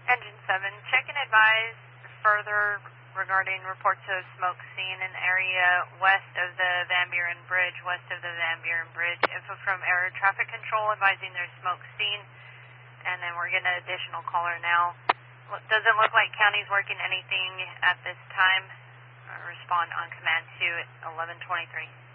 Engine 7, check and advise further regarding reports of smoke seen in area west of the Van Buren Bridge, Info from air traffic control advising there's smoke seen, and then we're getting an additional caller now. Doesn't look like county's working anything at this time. Respond on command to 1123.